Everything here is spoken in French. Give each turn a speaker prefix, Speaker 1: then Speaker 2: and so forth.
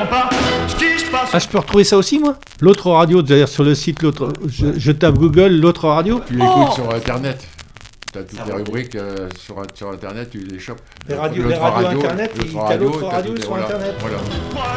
Speaker 1: comprends pas ce qui se passe.
Speaker 2: Ah, je peux retrouver ça aussi, moi? L'autre radio, d'ailleurs, sur le site, l'autre. Je tape Google, l'autre radio.
Speaker 3: Tu l'écoutes sur Internet. Tu as toutes les rubriques sur Internet, tu les chopes.
Speaker 2: Les radios Internet, il y a l'autre radio sur Internet.
Speaker 3: Voilà.